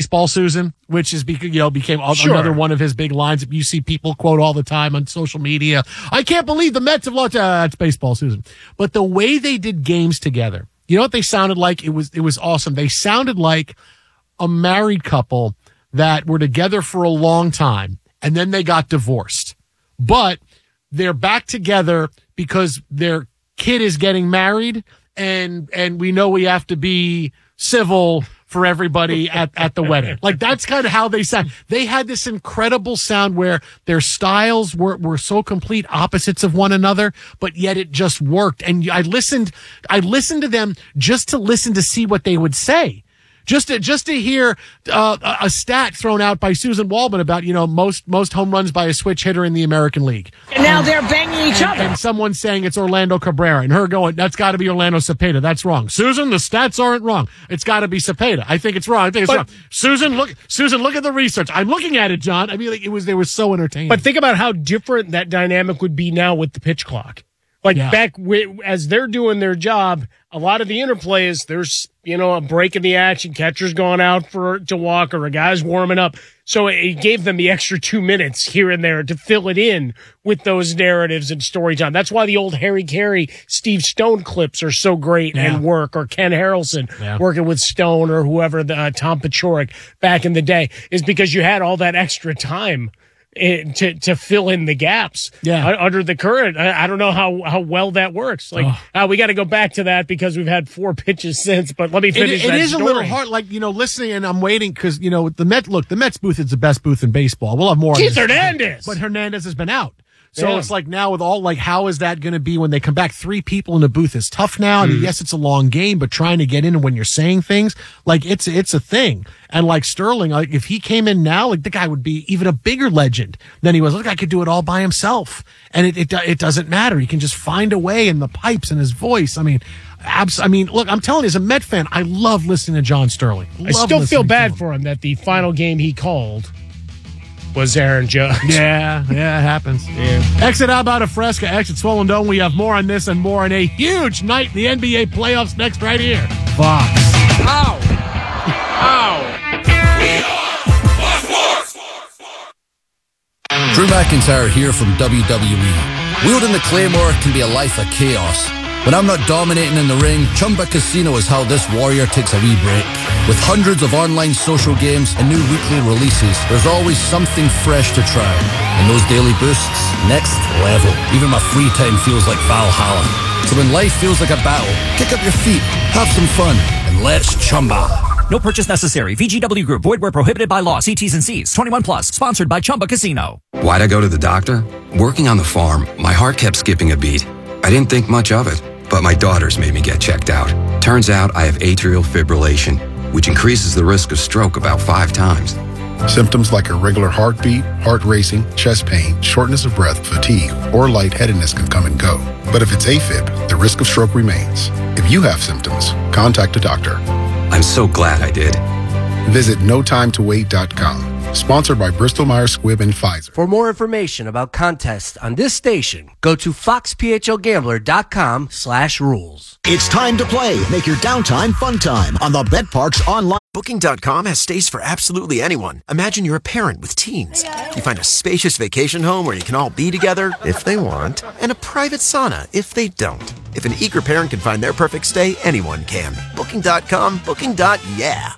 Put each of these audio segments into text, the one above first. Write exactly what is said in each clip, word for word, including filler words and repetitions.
baseball, Susan, which is, you know, became Sure. another one of his big lines that you see people quote all the time on social media. I can't believe the Mets have lost. Uh, that's baseball, Susan. But the way they did games together, you know what they sounded like? It was, it was awesome. They sounded like a married couple that were together for a long time and then they got divorced. But they're back together because their kid is getting married, and and we know we have to be civil for everybody at, at the wedding. Like, that's kind of how they sound. They had this incredible sound where their styles were, were so complete opposites of one another, but yet it just worked. And I listened, I listened to them just to listen to see what they would say. Just to, just to hear uh, a stat thrown out by Susan Waldman about, you know, most most home runs by a switch hitter in the American League. And now they're banging each and, other. And someone saying it's Orlando Cabrera, and her going, that's got to be Orlando Cepeda. That's wrong. Susan, the stats aren't wrong. It's got to be Cepeda. I think it's wrong. I think it's But- wrong. Susan, look, Susan, look at the research. I'm looking at it, John. I mean, like, it was, they were so entertaining. But think about how different that dynamic would be now with the pitch clock. Like Yeah. back w- as they're doing their job, a lot of the interplay is there's, you know, a break in the action, catcher's gone out for to walk, or a guy's warming up. So it gave them the extra two minutes here and there to fill it in with those narratives and story time. That's why the old Harry Carey, Steve Stone clips are so great Yeah. and work, or Ken Harrelson Yeah. working with Stone, or whoever, the, uh, Tom Paciorek back in the day, is because you had all that extra time eh, to to fill in the gaps. Yeah. Uh, under the current. I, I don't know how, how well that works. Like, Oh. uh, we got to go back to that because we've had four pitches since. But let me It, finish it that is story. a little hard, like, you know, listening, and I'm waiting because, you know, the Met, look, the Mets booth is the best booth in baseball. We'll have more on Keith this. Hernandez. But Hernandez has been out. So Yeah. it's like now with all, like, how is that going to be when they come back? Three people in the booth is tough now. I mean, Mm. yes, it's a long game, but trying to get in when you're saying things, like, it's, it's a thing. And like Sterling, like, if he came in now, like, the guy would be even a bigger legend than he was. Look, I could do it all by himself. And it, it, it doesn't matter. He can just find a way in the pipes and his voice. I mean, abs- I mean, look, I'm telling you, as a Met fan, I love listening to John Sterling. I Love still feel listening to bad him. for him that the final game he called was Aaron Judge. Yeah, yeah, it happens. Yeah. Exit out about a Fresca, exit Swollen Dome. We have more on this and more on a huge night in the N B A playoffs next right here. Fox. Ow! Ow! Drew McIntyre here from W W E. Wielding the Claymore can be a life of chaos. When I'm not dominating in the ring, Chumba Casino is how this warrior takes a wee break. With hundreds of online social games and new weekly releases, there's always something fresh to try. And those daily boosts, next level. Even my free time feels like Valhalla. So when life feels like a battle, kick up your feet, have some fun, and let's Chumba. No purchase necessary. V G W Group. Void where prohibited by law. See T's and C's. twenty-one plus. Sponsored by Chumba Casino. Why'd I go to the doctor? Working on the farm, my heart kept skipping a beat. I didn't think much of it, but my daughters made me get checked out. Turns out I have atrial fibrillation, which increases the risk of stroke about five times. Symptoms like irregular heartbeat, heart racing, chest pain, shortness of breath, fatigue, or lightheadedness can come and go. But if it's AFib, the risk of stroke remains. If you have symptoms, contact a doctor. I'm so glad I did. Visit no time to wait dot com. Sponsored by Bristol Myers Squibb and Pfizer. For more information about contests on this station, go to fox p h l gambler dot com slash rules. It's time to play. Make your downtime fun time on the BetParks online. Booking dot com has stays for absolutely anyone. Imagine you're a parent with teens. You find a spacious vacation home where you can all be together if they want, and a private sauna if they don't. If an eager parent can find their perfect stay, anyone can. Booking dot com, booking. Yeah.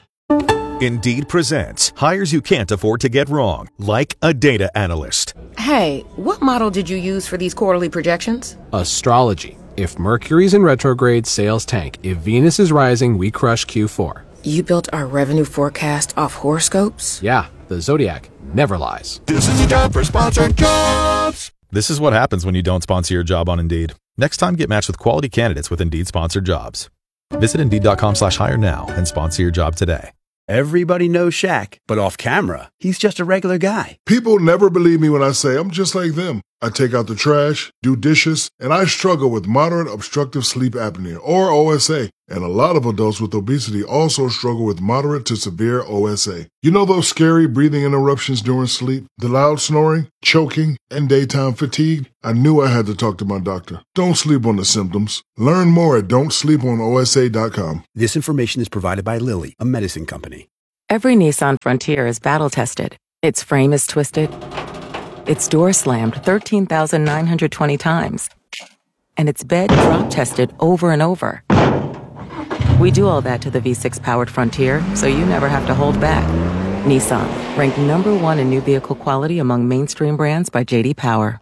Indeed presents hires you can't afford to get wrong, like a data analyst. Hey, what model did you use for these quarterly projections? Astrology. If Mercury's in retrograde, sales tank. If Venus is rising, we crush Q four. You built our revenue forecast off horoscopes? Yeah, the Zodiac never lies. This is your job for sponsored jobs. This is what happens when you don't sponsor your job on Indeed. Next time, get matched with quality candidates with Indeed sponsored jobs. Visit Indeed.com slash hire now and sponsor your job today. Everybody knows Shaq, but off camera, he's just a regular guy. People never believe me when I say I'm just like them. I take out the trash, do dishes, and I struggle with moderate obstructive sleep apnea, or O S A. And a lot of adults with obesity also struggle with moderate to severe O S A. You know those scary breathing interruptions during sleep, the loud snoring, choking, and daytime fatigue? I knew I had to talk to my doctor. Don't sleep on the symptoms. Learn more at don't sleep on O S A dot com. This information is provided by Lilly, a medicine company. Every Nissan Frontier is battle-tested. Its frame is twisted. Its door slammed thirteen thousand nine hundred twenty times. And its bed drop-tested over and over. We do all that to the V six powered Frontier, so you never have to hold back. Nissan, ranked number one in new vehicle quality among mainstream brands by J D Power.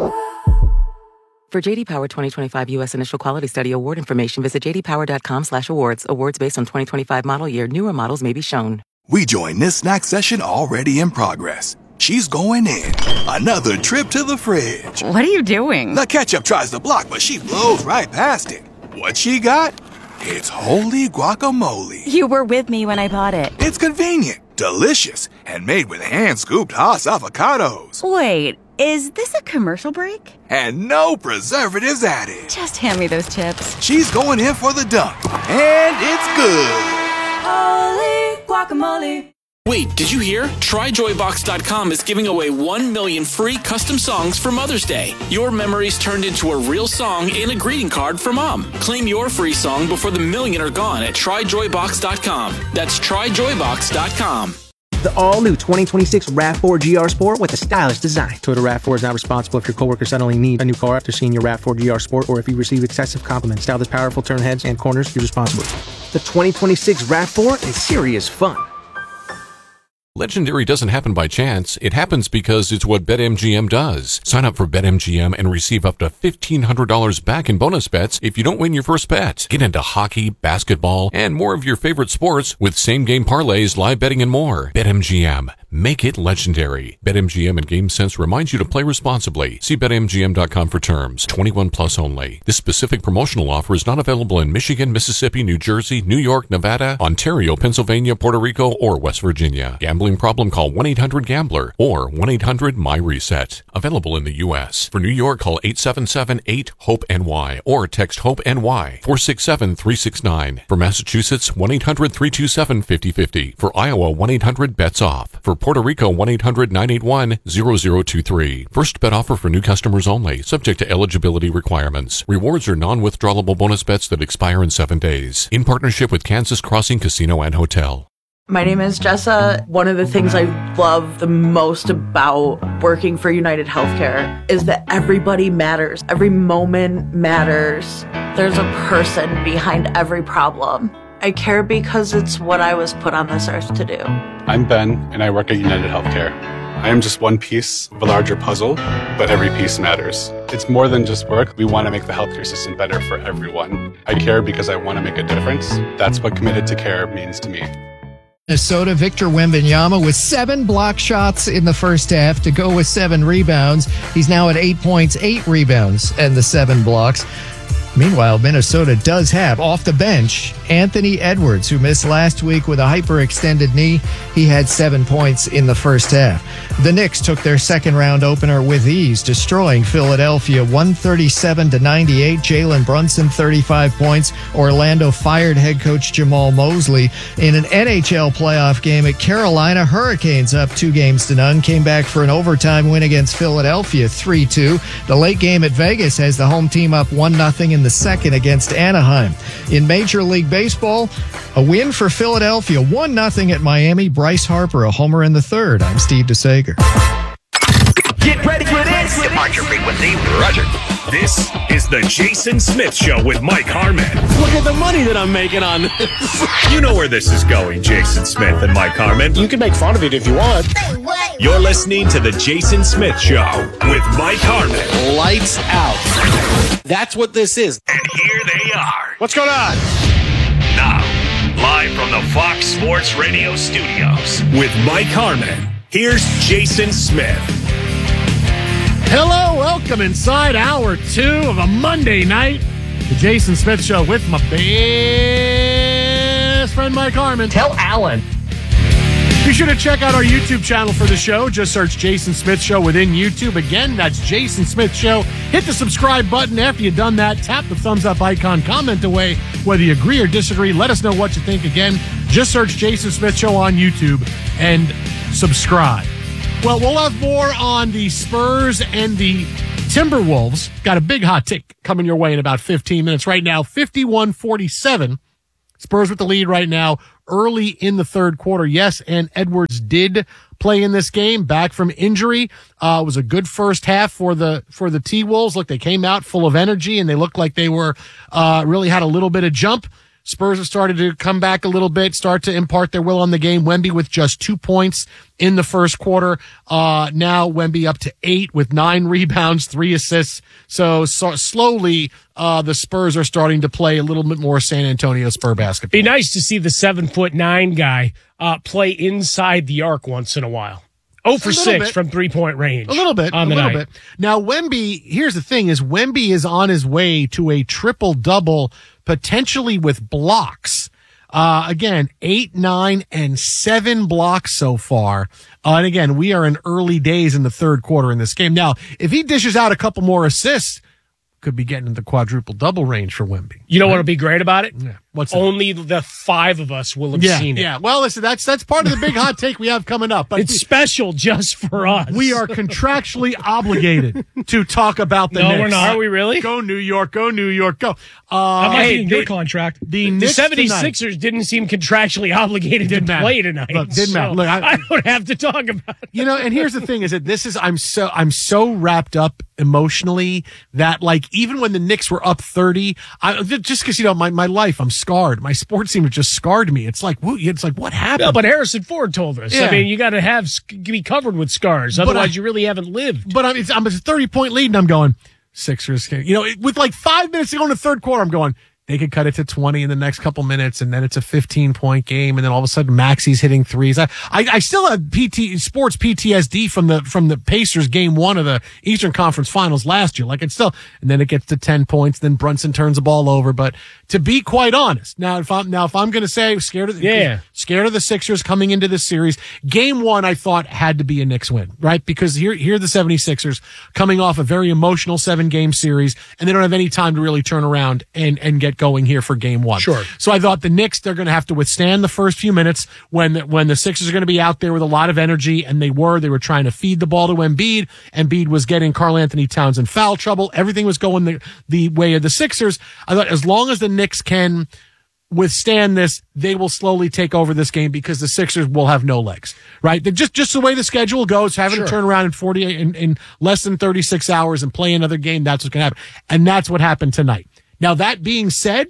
For J D Power twenty twenty-five U S Initial Quality Study award information, visit j d power dot com slash awards. Awards based on twenty twenty-five model year. Newer models may be shown. We join this snack session already in progress. She's going in. Another trip to the fridge. What are you doing? The ketchup tries to block, but she blows right past it. What she got? It's holy guacamole. You were with me when I bought it. It's convenient, delicious, and made with hand-scooped Haas avocados. Wait, is this a commercial break? And no preservatives added. Just hand me those chips. She's going in for the dunk, and it's good. Holy guacamole. Wait, did you hear? Try joy box dot com is giving away one million free custom songs for Mother's Day. Your memories turned into a real song and a greeting card for Mom. Claim your free song before the million are gone at try joy box dot com. That's try joy box dot com. The all-new twenty twenty-six RAV four G R Sport with a stylish design. Toyota RAV four is not responsible if your coworker suddenly needs a new car after seeing your RAV four G R Sport or if you receive excessive compliments. Style that's powerful, turn heads and corners, you're responsible. The twenty twenty-six RAV four is serious fun. Legendary doesn't happen by chance. It happens because it's what BetMGM does. Sign up for BetMGM and receive up to fifteen hundred dollars back in bonus bets if you don't win your first bet. Get into hockey, basketball, and more of your favorite sports with same-game parlays, live betting, and more. BetMGM. Make it legendary. BetMGM and GameSense reminds you to play responsibly. See bet M G M dot com for terms. twenty-one plus only. This specific promotional offer is not available in Michigan, Mississippi, New Jersey, New York, Nevada, Ontario, Pennsylvania, Puerto Rico, or West Virginia. Gambling problem? Call one eight hundred gambler or one eight hundred M Y reset. Available in the U S. For New York, call eight seven seven eight hope N Y or text HOPE-NY four six seven three six nine. For Massachusetts, one eight hundred three two seven five zero five zero. For Iowa, one eight hundred bets off. For Puerto Rico, one eight hundred nine eight one zero zero two three. First bet offer for new customers only, subject to eligibility requirements. Rewards are non-withdrawable bonus bets that expire in seven days. In partnership with Kansas Crossing Casino and Hotel. My name is Jessa. One of the things I love the most about working for United Healthcare is that everybody matters. Every moment matters. There's a person behind every problem. I care because it's what I was put on this earth to do. I'm Ben, and I work at United Healthcare. I am just one piece of a larger puzzle, but every piece matters. It's more than just work. We want to make the healthcare system better for everyone. I care because I want to make a difference. That's what committed to care means to me. Minnesota, Victor Wembanyama with seven block shots in the first half to go with seven rebounds. He's now at eight points, eight rebounds, and the seven blocks. Meanwhile, Minnesota does have off the bench Anthony Edwards, who missed last week with a hyperextended knee. He had seven points in the first half. The Knicks took their second round opener with ease, destroying Philadelphia one thirty-seven to ninety-eight. Jalen Brunson, thirty-five points. Orlando fired head coach Jamal Mosley. In an N H L playoff game at Carolina, Hurricanes up two games to none, came back for an overtime win against Philadelphia three two. The late game at Vegas has the home team up one nothing in the second against Anaheim. In Major League Baseball, a win for Philadelphia, one nothing at Miami. Bryce Harper, a homer in the third. I'm Steve DeSager. Get ready for this. Departure frequency, roger. This is the Jason Smith Show with Mike Harmon. Look at the money that I'm making on this. You know where this is going, Jason Smith and Mike Harmon. You can make fun of it if you want. You're listening to the Jason Smith Show with Mike Harmon. Lights out. That's what this is. And here they are. What's going on? Now, live from the Fox Sports Radio studios with Mike Harmon. Here's Jason Smith. Hello, welcome inside hour two of a Monday night. The Jason Smith Show with my best friend Mike Harmon. Tell Alan. Be sure to check out our YouTube channel for the show. Just search Jason Smith Show within YouTube. Again, that's Jason Smith Show. Hit the subscribe button. After you've done that, tap the thumbs up icon. Comment away whether you agree or disagree. Let us know what you think. Again, just search Jason Smith Show on YouTube and subscribe. Well, we'll have more on the Spurs and the Timberwolves. Got a big hot take coming your way in about fifteen minutes. Right now, fifty-one forty-seven. Spurs with the lead right now. early in the third quarter. Yes, and Edwards did play in this game back from injury. Uh, it was a good first half for the for the T-Wolves. Look, they came out full of energy, and they looked like they were uh, really had a little bit of jump. Spurs have started to come back a little bit, start to impart their will on the game. Wemby with just two points in the first quarter. Uh, now Wemby up to eight with nine rebounds, three assists. So, so slowly, uh, the Spurs are starting to play a little bit more San Antonio Spur basketball. Be nice to see the seven foot nine guy, uh, play inside the arc once in a while. Oh for six bit. From three point range. A little bit. On a the little night. bit. Now, Wemby, here's the thing is Wemby is on his way to a triple double, potentially with blocks. Uh, again, eight, nine, and seven blocks so far. Uh, and again, we are in early days in the third quarter in this game. Now, if he dishes out a couple more assists, could be getting into quadruple double range for Wemby. You know right? What'll be great about it? Yeah. What's Only that? The five of us will have yeah, seen it. Yeah. Well, listen, that's that's part of the big hot take we have coming up. But it's special just for us. We are contractually obligated to talk about the no, Knicks. No, we're not. Are we really? Go New York. Go New York. Go. Uh, How about hey, in your contract? The, the seventy-sixers tonight didn't seem contractually obligated didn't to matter. play tonight. Look, didn't so matter. Look, I, I don't have to talk about it. You know, and here's the thing: is that this is I'm so I'm so wrapped up emotionally that like even when the Knicks were up thirty, I, just because you know my my life, I'm scarred. My sports team just scarred me. It's like it's like what happened? No, but Harrison Ford told us. Yeah. I mean, you got to have be covered with scars, otherwise I, you really haven't lived. But I'm it's, I'm a thirty point lead, and I'm going Sixers. You know, with like five minutes to go in the third quarter, I'm going. They could cut it to twenty in the next couple minutes, and then it's a fifteen-point game, and then all of a sudden Maxi's hitting threes. I, I, I still have P T sports P T S D from the from the Pacers game one of the Eastern Conference Finals last year. Like it's still, and then it gets to ten points, then Brunson turns the ball over. But to be quite honest, now if I'm now if I'm going to say scared of the, yeah. scared of the Sixers coming into this series, game one I thought had to be a Knicks win, right? Because here here are the seventy-sixers coming off a very emotional seven game series, and they don't have any time to really turn around and and get going here for game one. Sure. So I thought the Knicks, they're going to have to withstand the first few minutes when, when the Sixers are going to be out there with a lot of energy, and they were. They were trying to feed the ball to Embiid. Embiid was getting Karl Anthony Towns in foul trouble. Everything was going the, the way of the Sixers. I thought as long as the Knicks can withstand this, they will slowly take over this game because the Sixers will have no legs, right? They're just, just the way the schedule goes, having sure. to turn around in forty-eight, in, in less than thirty-six hours and play another game. That's what's going to happen. And that's what happened tonight. Now, that being said,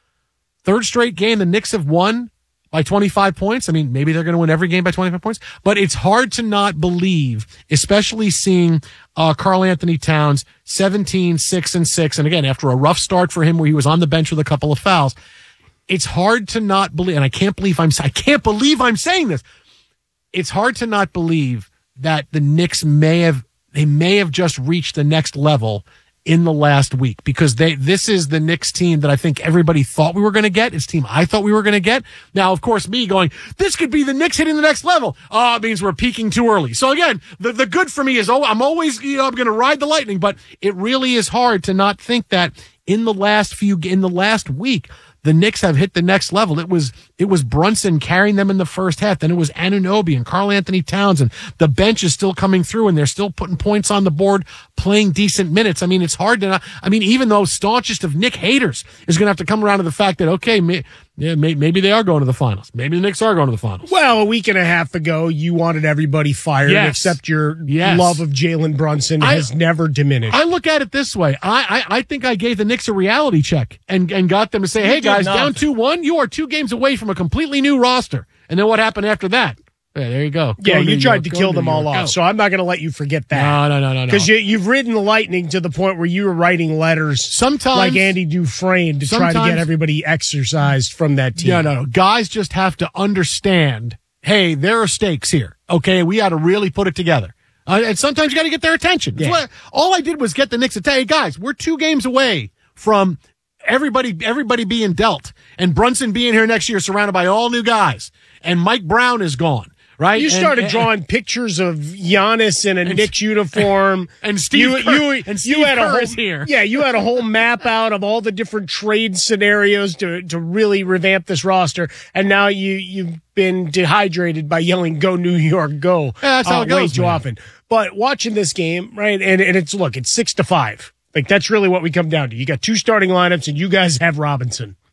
third straight game, the Knicks have won by twenty-five points. I mean, maybe they're going to win every game by twenty-five points, but it's hard to not believe, especially seeing uh, Karl Anthony Towns seventeen, six, and six. And again, after a rough start for him where he was on the bench with a couple of fouls, it's hard to not believe, and I can't believe I'm, I can't believe I'm saying this. It's hard to not believe that the Knicks may have, they may have just reached the next level in the last week, because they this is the Knicks team that I think everybody thought we were going to get. It's the team I thought we were going to get. Now, of course, me going, this could be the Knicks hitting the next level. Oh, it means we're peaking too early. So again, the, the good for me is, oh, I'm always, you know, I'm going to ride the lightning, but it really is hard to not think that in the last few, in the last week, the Knicks have hit the next level. It was it was Brunson carrying them in the first half. Then it was Anunoby and Karl Anthony Towns, and the bench is still coming through, and they're still putting points on the board, playing decent minutes. I mean, it's hard to not, I mean, even though staunchest of Knick haters is going to have to come around to the fact that, okay, may, yeah, may, maybe they are going to the finals. Maybe the Knicks are going to the finals. Well, a week and a half ago, you wanted everybody fired, yes. except your yes. love of Jalen Brunson I, has never diminished. I look at it this way. I, I, I think I gave the Knicks a reality check and, and got them to say, you hey, guys, not. down two one, you are two games away from a completely new roster. And then what happened after that? Yeah, there you go. Yeah, go you New tried York, to go kill New them all York, off, go. so I'm not going to let you forget that. No, no, no, no, no. Because you, you've ridden the lightning to the point where you were writing letters sometimes, like Andy Dufresne to try to get everybody exercised from that team. No, no, no. Guys just have to understand, hey, there are stakes here. Okay, we got to really put it together. Uh, and sometimes you got to get their attention. Yeah. What, all I did was get the Knicks to tell hey, guys, we're two games away from everybody everybody being dealt, and Brunson being here next year surrounded by all new guys, and Mike Brown is gone. Right? You started and, drawing pictures of Giannis in a and, Knicks uniform, and Steve you, Kerr, you, and Steve you had Kerr a whole, is here. Yeah, you had a whole map out of all the different trade scenarios to to really revamp this roster, and now you you've been dehydrated by yelling "Go New York, go!" Yeah, that's how uh, it goes, way too man. often. But watching this game, right, and and it's look, it's six to five. Like that's really what we come down to. You got two starting lineups, and you guys have Robinson.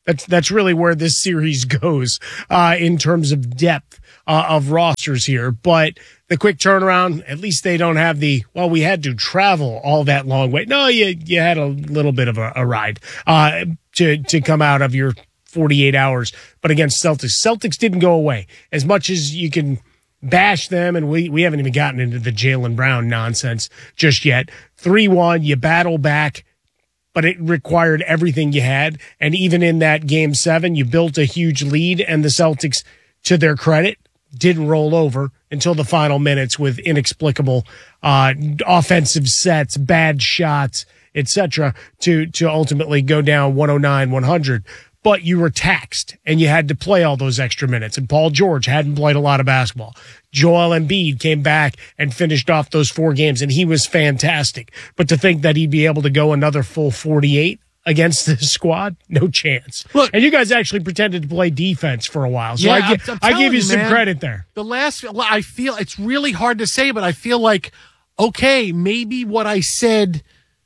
That's that's really where this series goes uh, in terms of depth uh, of rosters here. But the quick turnaround, at least they don't have the, well, we had to travel all that long way. No, you you had a little bit of a, a ride uh, to to come out of your forty-eight hours. But against Celtics, Celtics didn't go away. As much as you can bash them, and we, we haven't even gotten into the Jaylen Brown nonsense just yet. three one, you battle back, but it required everything you had. And even in that game seven, you built a huge lead, and the Celtics, to their credit, didn't roll over until the final minutes with inexplicable uh, offensive sets, bad shots, et cetera, to, to ultimately go down one oh nine one hundred. But you were taxed, and you had to play all those extra minutes. And Paul George hadn't played a lot of basketball. Joel Embiid came back and finished off those four games, and he was fantastic. But to think that he'd be able to go another full forty-eight against this squad, no chance. Look, and you guys actually pretended to play defense for a while, so yeah, I, gi- I'm, I'm I give you, you some man, credit there. The last, well, I feel it's really hard to say, but I feel like, okay, maybe what I said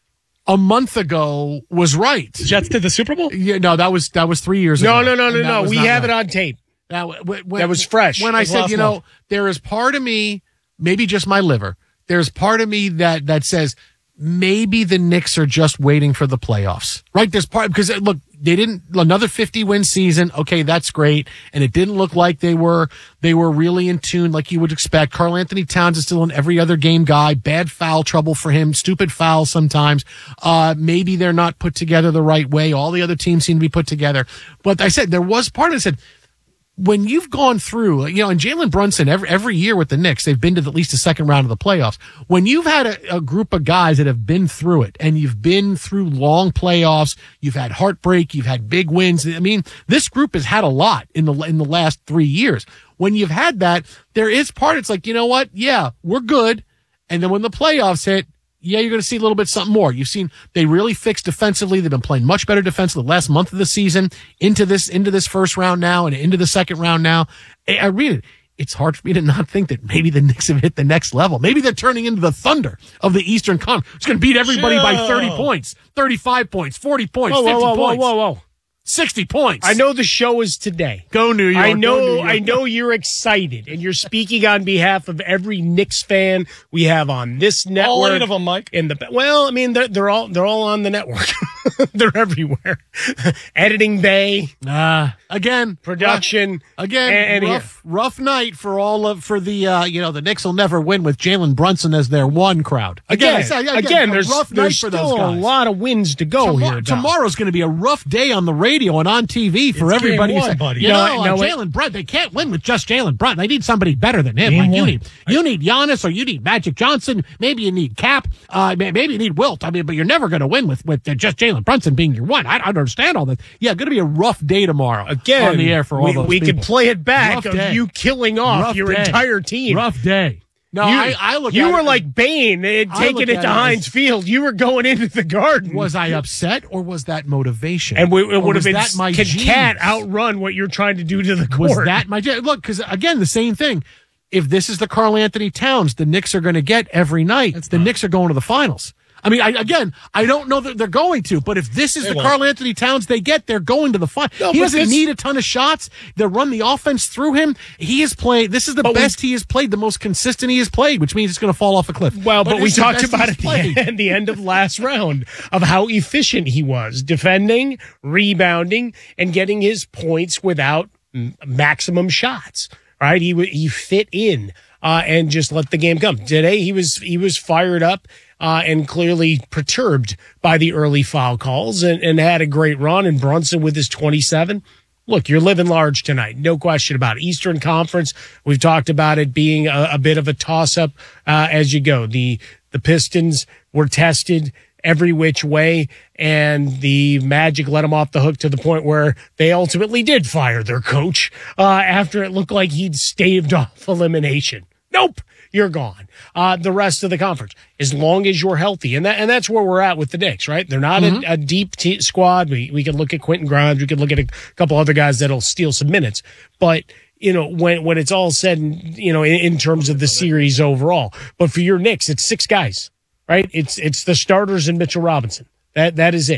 a month ago was right. Jets to the Super Bowl? Yeah, no, that was that was three years No, ago. no, no, no, no. We have right. it on tape. Now, when, when, that was fresh. When I said, you know, month. There is part of me, maybe just my liver, there's part of me that that says maybe the Knicks are just waiting for the playoffs, right? There's part, because look, they didn't, another fifty win season. Okay, that's great. And it didn't look like they were, they were really in tune like you would expect. Karl Anthony Towns is still an every other game guy. Bad foul trouble for him. Stupid fouls sometimes. Uh, maybe they're not put together the right way. All the other teams seem to be put together. But I said, there was part of it said, when you've gone through, you know, and Jalen Brunson, every, every year with the Knicks, they've been to at least the second round of the playoffs. When you've had a, a group of guys that have been through it, and you've been through long playoffs, you've had heartbreak, you've had big wins. I mean, this group has had a lot in the, in the last three years. When you've had that, there is part, it's like, you know what? Yeah, we're good. And then when the playoffs hit, yeah, you're going to see a little bit something more. You've seen they really fixed defensively. They've been playing much better defense the last month of the season into this, into this first round now and into the second round now. I read it. It's hard for me to not think that maybe the Knicks have hit the next level. Maybe they're turning into the Thunder of the Eastern Conference. It's going to beat everybody Chill. by thirty points, thirty-five points, forty points, whoa, fifty whoa, whoa, points. Whoa, whoa, whoa. sixty points. I know the show is today. Go New York. I know, Go New York. I know you're excited, and you're speaking on behalf of every Knicks fan we have on this network. All eight of them, Mike. In the well, I mean, they're, they're all they're all on the network. They're everywhere. Editing bay, uh, again, production, rough, again, and, and rough, rough night for all of for the uh, you know the Knicks will never win with Jalen Brunson as their one crowd. Again, Again, I say, again, again a there's, rough there's night for still those guys. a lot of wins to go Tomorrow, here. Doc. Tomorrow's going to be a rough day on the radio and on T V for It's everybody. game one, buddy. You No, know, no, uh, wait. Jalen Brunson. They can't win with just Jalen Brunson. They need somebody better than him. Game Like you one. need, you need Giannis or you need Magic Johnson. Maybe you need Cap. Uh, may- maybe you need Wilt. I mean, but you're never going to win with with uh, just Jalen Brunson being your one. I, I don't understand all this. Yeah, going to be a rough day tomorrow. Again, on the air for all we, those we people. can play it back Rough of day. you killing off Rough your day. entire team. Rough day. No, you, I, I look. You at were it, like Bane and I taking look it at to it Heinz as- Field. You were going into the Garden. Was I upset or was that motivation? And we, it Or would have was been that my can genes? Cat outrun what you're trying to do to the court. Was that my look? Because again, the same thing. If this is the Karl Anthony Towns the Knicks are going to get every night, It's the not. Knicks are going to the finals. I mean, I, again, I don't know that they're going to, but if this is They the won't. Karl Anthony Towns they get, they're going to the final. No, he but doesn't this- need a ton of shots. They run the offense through him. He is playing. This is the But we- best he has played, the most consistent he has played, which means it's going to fall off a cliff. Well, but, we it's the talked best about he's it played. at the, the end of last round of how efficient he was defending, rebounding, and getting his points without m- maximum shots. Right? He w- he fit in uh, and just let the game come. Today he was he was fired up uh, and clearly perturbed by the early foul calls and, and had a great run. And Brunson with his twenty-seven. Look, you're living large tonight. No question about it. Eastern Conference, we've talked about it being a, a bit of a toss-up uh, as you go. The the Pistons were tested every which way, and the Magic let them off the hook to the point where they ultimately did fire their coach uh, after it looked like he'd staved off elimination. Nope. You're gone. Uh, the rest of the conference, as long as you're healthy, and that and that's where we're at with the Knicks, right? They're not Mm-hmm. a, a deep t- squad. We we can look at Quentin Grimes. We can look at a couple other guys that'll steal some minutes, but you know when when it's all said, and you know in, in terms of the series overall, but for your Knicks, it's six guys, right? It's it's the starters and Mitchell Robinson. That that is it.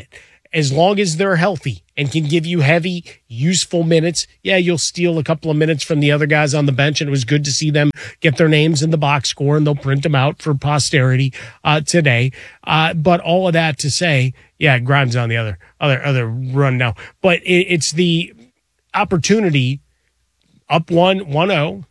as long as they're healthy and can give you heavy, useful minutes, yeah, you'll steal a couple of minutes from the other guys on the bench, and it was good to see them get their names in the box score, and they'll print them out for posterity uh, today. Uh, but all of that to say, yeah, Grimes on the other other other run now. But it, it's the opportunity, up one, one oh.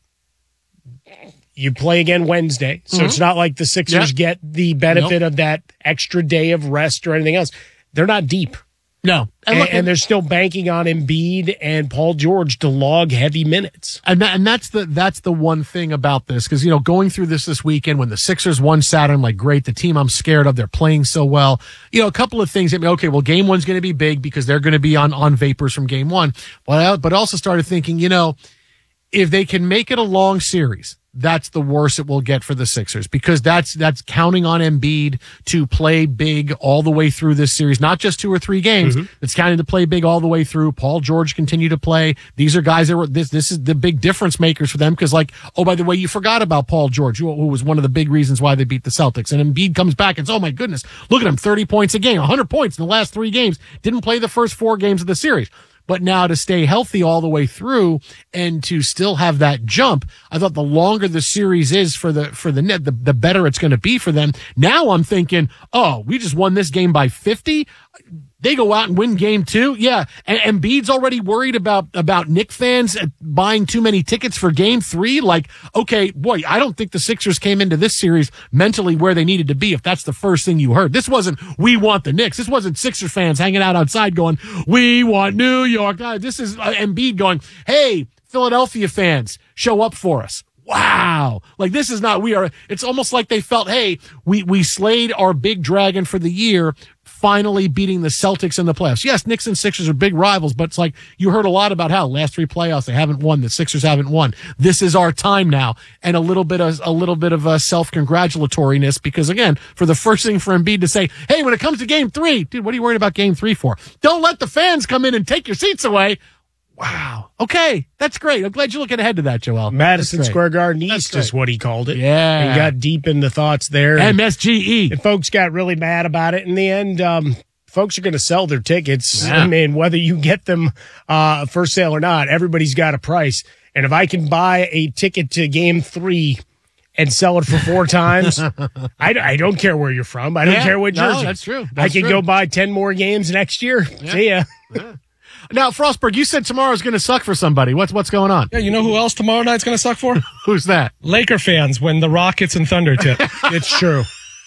You play again Wednesday, so mm-hmm. it's not like the Sixers yeah. get the benefit nope. of that extra day of rest or anything else. They're not deep. No. And, and, and they're still banking on Embiid and Paul George to log heavy minutes. And that, and that's the that's the one thing about this, because, you know, going through this this weekend when the Sixers won Saturday, I'm like, great, the team I'm scared of, they're playing so well. You know, a couple of things hit me. Okay, well, game one's going to be big because they're going to be on, on vapors from game one. But I, but also started thinking, you know, if they can make it a long series, that's the worst it will get for the Sixers, because that's that's counting on Embiid to play big all the way through this series, not just two or three games. Mm-hmm. It's counting to play big all the way through. Paul George continue to play. These are guys that were this this is the big difference makers for them, because, like, oh, by the way, you forgot about Paul George, who, who was one of the big reasons why they beat the Celtics. And Embiid comes back and says, oh my goodness, look at him, thirty points a game, one hundred points in the last three games. Didn't play the first four games of the series. But now to stay healthy all the way through and to still have that jump, I thought the longer the series is for the for the net, the, the better it's going to be for them. Now I'm thinking, oh, we just won this game by fifty. They go out and win game two. Yeah. And Embiid's already worried about, about Knick fans buying too many tickets for game three. Like, okay, boy, I don't think the Sixers came into this series mentally where they needed to be, if that's the first thing you heard. This wasn't, we want the Knicks. This wasn't Sixers fans hanging out outside going, we want New York. This is Embiid going, hey, Philadelphia fans, show up for us. Wow. Like, this is not, we are, it's almost like they felt, hey, we, we slayed our big dragon for the year, finally beating the Celtics in the playoffs. Yes, Knicks and Sixers are big rivals, but it's like, you heard a lot about how last three playoffs they haven't won, the Sixers haven't won. This is our time now. And a little bit of, a little bit of a self-congratulatoriness, because again, for the first thing for Embiid to say, hey, when it comes to game three, dude, what are you worried about game three for? Don't let the fans come in and take your seats away. Wow. Okay. That's great. I'm glad you're looking ahead to that, Joel. Madison Square Garden East is what he called it. Yeah. And got deep in the thoughts there. M S G E. And, and folks got really mad about it. In the end, um, folks are going to sell their tickets. Yeah. I mean, whether you get them uh, for sale or not, everybody's got a price. And if I can buy a ticket to game three and sell it for four times, I, I don't care where you're from. I don't yeah. care what jersey. No, that's true. That's I can true. go buy ten more games next year. Yeah. See ya. Yeah. Now, Frostberg, you said tomorrow's going to suck for somebody. What's what's going on? Yeah, you know who else tomorrow night's going to suck for? Who's that? Laker fans when the Rockets and Thunder tip. It's true.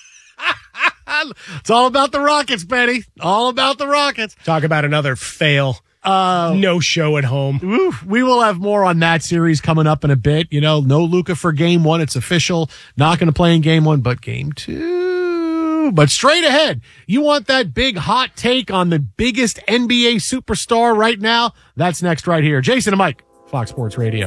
It's all about the Rockets, Betty. All about the Rockets. Talk about another fail. Uh, no show at home. Oof, we will have more on that series coming up in a bit. You know, no Luka for game one. It's official. Not going to play in game one, but game two. But straight ahead, you want that big hot take on the biggest N B A superstar right now? That's next right here. Jason and Mike, Fox Sports Radio.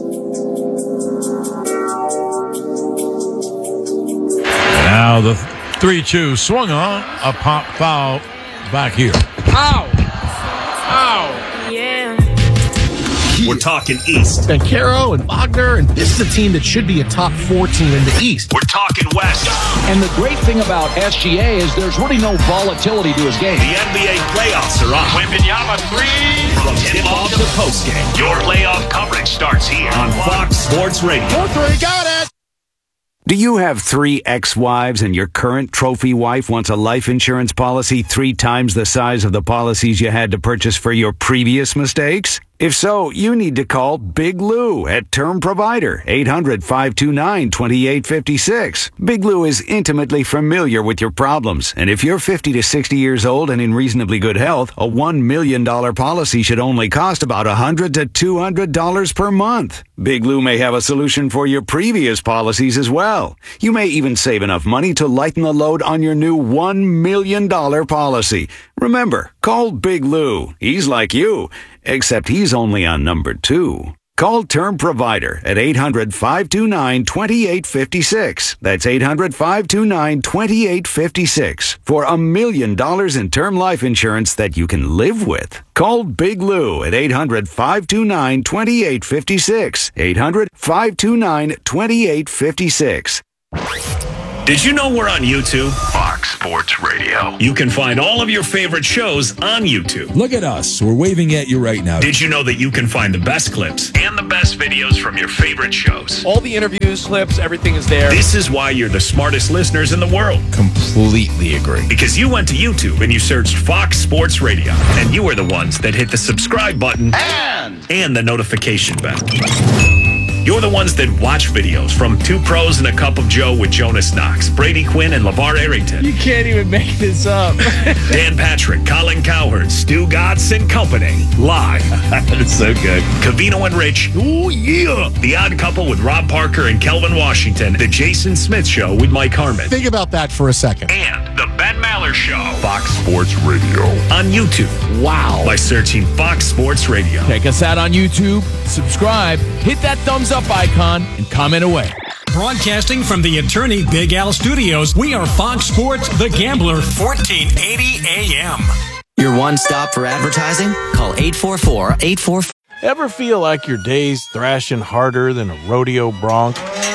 Now the three two swung on, a pop foul back here. Ow! Ow! Yeah. We're talking East. Banchero and Wagner, and this is a team that should be a top four team in the East. We're talking West. And the great thing about S G A is there's really no volatility to his game. The N B A playoffs are on. Wembanyama three. From tip-off to post-game, your playoff coverage starts here on Fox Sports Radio. four three, got it! Do you have three ex-wives and your current trophy wife wants a life insurance policy three times the size of the policies you had to purchase for your previous mistakes? If so, you need to call Big Lou at Term Provider, eight hundred, five two nine, two eight five six. Big Lou is intimately familiar with your problems, and if you're fifty to sixty years old and in reasonably good health, a one million dollars policy should only cost about one hundred to two hundred dollars per month. Big Lou may have a solution for your previous policies as well. You may even save enough money to lighten the load on your new one million dollars policy. Remember, call Big Lou. He's like you, except he's only on number two. Call Term Provider at eight hundred, five two nine, two eight five six. That's eight hundred, five two nine, two eight five six for a million dollars in term life insurance that you can live with. Call Big Lou at eight hundred, five two nine, two eight five six. eight hundred, five two nine, two eight five six. Did you know we're on YouTube? Fox Sports Radio. You can find all of your favorite shows on YouTube. Look at us. We're waving at you right now. Did you know that you can find the best clips and the best videos from your favorite shows? All the interviews, clips, everything is there. This is why you're the smartest listeners in the world. Completely agree. Because you went to YouTube and you searched Fox Sports Radio, and you are the ones that hit the subscribe button and, and the notification bell. You're the ones that watch videos from Two Pros and a Cup of Joe with Jonas Knox, Brady Quinn, and LeVar Arrington. You can't even make this up. Dan Patrick, Colin Cowherd, Stu Gatz and Company. Live. That's so good. Covino and Rich. Ooh, yeah. The Odd Couple with Rob Parker and Kelvin Washington. The Jason Smith Show with Mike Harmon. Think about that for a second. And the Ben Maller Show. Fox Sports Radio. On YouTube. Wow. By searching Fox Sports Radio. Check us out on YouTube. Subscribe. Hit that thumbs up icon and comment away. Broadcasting from the Attorney Big Al Studios, we are Fox Sports The Gambler, fourteen eighty A M. Your one stop for advertising? Call eight four four, eight four four. Ever feel like your day's thrashing harder than a rodeo bronc?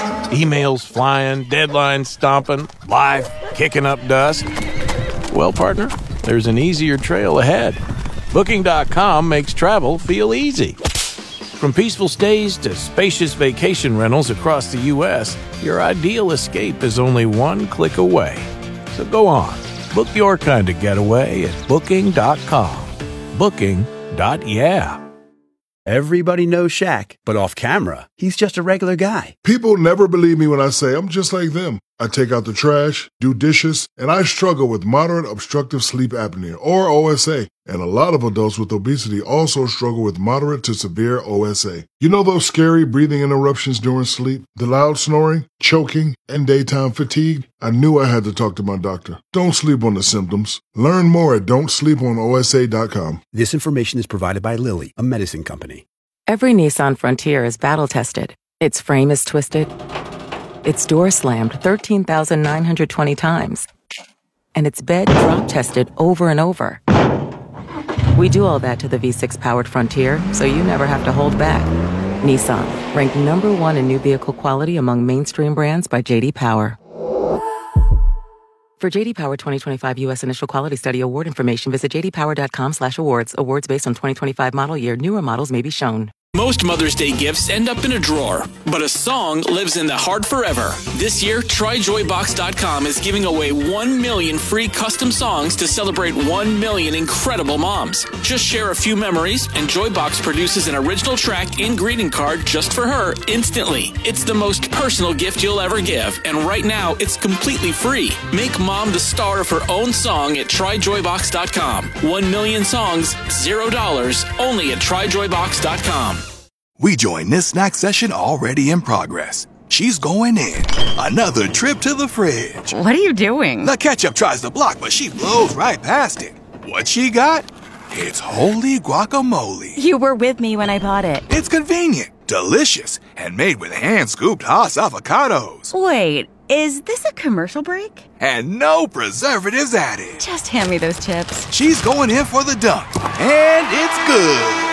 Emails flying, deadlines stomping, life kicking up dust? Well, partner, there's an easier trail ahead. Booking dot com makes travel feel easy. From peaceful stays to spacious vacation rentals across the U S, your ideal escape is only one click away. So go on, book your kind of getaway at Booking dot com. Booking. Yeah. Everybody knows Shaq, but off camera, he's just a regular guy. People never believe me when I say I'm just like them. I take out the trash, do dishes, and I struggle with moderate obstructive sleep apnea, or O S A. And a lot of adults with obesity also struggle with moderate to severe O S A. You know those scary breathing interruptions during sleep, the loud snoring, choking, and daytime fatigue? I knew I had to talk to my doctor. Don't sleep on the symptoms. Learn more at don't sleep on O S A dot com. This information is provided by Lilly, a medicine company. Every Nissan Frontier is battle-tested. Its frame is twisted. Its door slammed thirteen thousand nine hundred twenty times. And its bed drop-tested over and over. We do all that to the V six powered Frontier, so you never have to hold back. Nissan, ranked number one in new vehicle quality among mainstream brands by J D Power. For J D Power twenty twenty-five U S Initial Quality Study Award information, visit j d power dot com slash awards. Awards based on twenty twenty-five model year. Newer models may be shown. Most Mother's Day gifts end up in a drawer, but a song lives in the heart forever. This year, try joy box dot com is giving away one million free custom songs to celebrate one million incredible moms. Just share a few memories, and Joybox produces an original track and greeting card just for her instantly. It's the most personal gift you'll ever give, and right now, it's completely free. Make mom the star of her own song at try joy box dot com. One million songs, zero dollars, only at try joy box dot com. We join this snack session already in progress. She's going in. Another trip to the fridge. What are you doing? The ketchup tries to block, but she blows right past it. What she got? It's holy guacamole. You were with me when I bought it. It's convenient, delicious, and made with hand-scooped Haas avocados. Wait, is this a commercial break? And no preservatives added. Just hand me those chips. She's going in for the dunk, and it's good.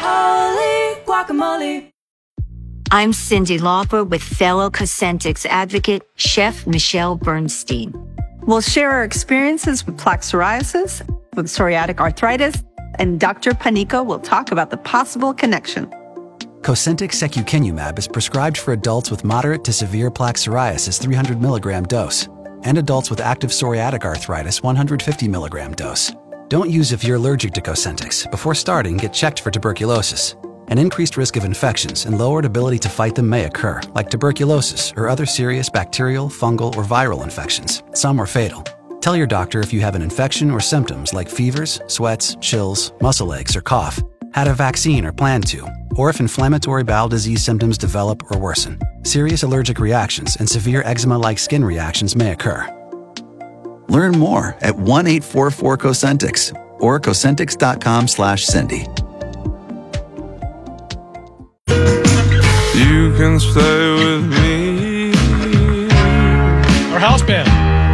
Holy guacamole. I'm Cindy Lauper with fellow Cosentix advocate, Chef Michelle Bernstein. We'll share our experiences with plaque psoriasis, with psoriatic arthritis, and Doctor Panica will talk about the possible connection. Cosentix secukinumab is prescribed for adults with moderate to severe plaque psoriasis three hundred milligram dose and adults with active psoriatic arthritis one hundred fifty milligram dose. Don't use if you're allergic to Cosentix. Before starting, get checked for tuberculosis. An increased risk of infections and lowered ability to fight them may occur, like tuberculosis or other serious bacterial, fungal, or viral infections. Some are fatal. Tell your doctor if you have an infection or symptoms like fevers, sweats, chills, muscle aches, or cough, had a vaccine or plan to, or if inflammatory bowel disease symptoms develop or worsen. Serious allergic reactions and severe eczema-like skin reactions may occur. Learn more at one eight four four Cosentix or Cosentix dot com slash Cindy. You can stay with me. Our house band.